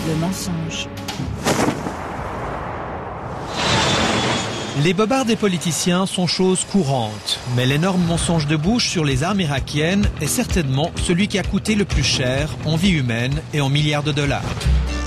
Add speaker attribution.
Speaker 1: le mensonge.
Speaker 2: Les bobards des politiciens sont chose courante, mais l'énorme mensonge de Bush sur les armes irakiennes est certainement celui qui a coûté le plus cher en vie humaine et en milliards de dollars.